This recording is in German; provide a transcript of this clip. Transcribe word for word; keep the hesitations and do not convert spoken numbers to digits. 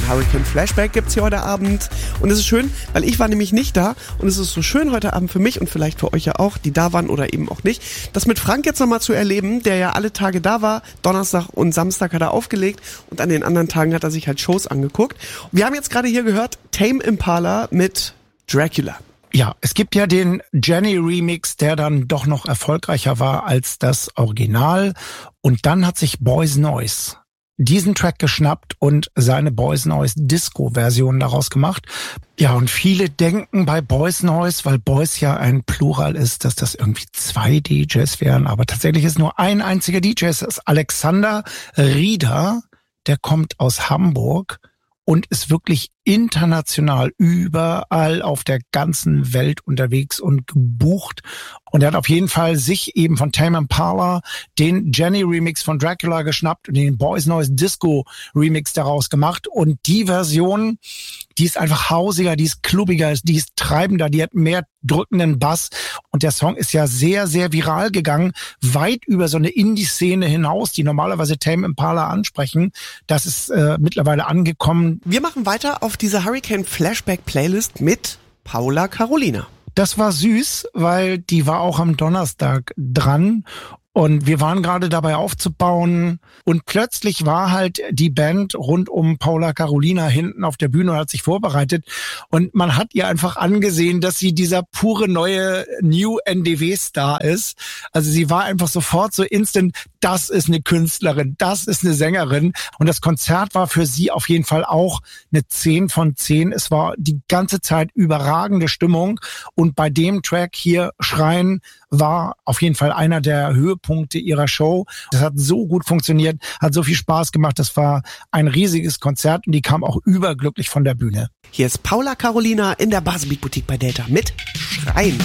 Hurricane Flashback gibt's hier heute Abend. Und es ist schön, weil ich war nämlich nicht da. Und es ist so schön heute Abend für mich und vielleicht für euch ja auch, die da waren oder eben auch nicht, das mit Frank jetzt nochmal zu erleben, der ja alle Tage da war. Donnerstag und Samstag hat er aufgelegt und an den anderen Tagen hat er sich halt Shows angeguckt. Wir haben jetzt gerade hier gehört, Tame Impala mit Dracula. Ja, es gibt ja den Jenny-Remix, der dann doch noch erfolgreicher war als das Original. Und dann hat sich Boys Noize diesen Track geschnappt und seine Boys Noize Disco-Version daraus gemacht. Ja, und viele denken bei Boys Noize, weil Boys ja ein Plural ist, dass das irgendwie zwei D Js wären. Aber tatsächlich ist nur ein einziger D J, das ist Alexander Rieder. Der kommt aus Hamburg und ist wirklich international überall auf der ganzen Welt unterwegs und gebucht. Und er hat auf jeden Fall sich eben von Tame Impala den Jenny-Remix von Dracula geschnappt und den Boys Noize Disco-Remix daraus gemacht. Und die Version, die ist einfach hausiger, die ist klubbiger, die ist treibender, die hat mehr drückenden Bass. Und der Song ist ja sehr, sehr viral gegangen, weit über so eine Indie-Szene hinaus, die normalerweise Tame Impala ansprechen. Das ist äh, mittlerweile angekommen. Wir machen weiter auf diese Hurricane Flashback Playlist mit Paula Carolina. Das war süß, weil die war auch am Donnerstag dran und wir waren gerade dabei aufzubauen und plötzlich war halt die Band rund um Paula Carolina hinten auf der Bühne und hat sich vorbereitet und man hat ihr einfach angesehen, dass sie dieser pure neue New N D W-Star ist. Also sie war einfach sofort so instant, das ist eine Künstlerin, das ist eine Sängerin und das Konzert war für sie auf jeden Fall auch eine zehn von zehn. Es war die ganze Zeit überragende Stimmung und bei dem Track hier Schreien war auf jeden Fall einer der Höhepunkte ihrer Show. Das hat so gut funktioniert, hat so viel Spaß gemacht. Das war ein riesiges Konzert und die kam auch überglücklich von der Bühne. Hier ist Paula Carolina in der Baselbeat Boutique bei Delta mit Schreien.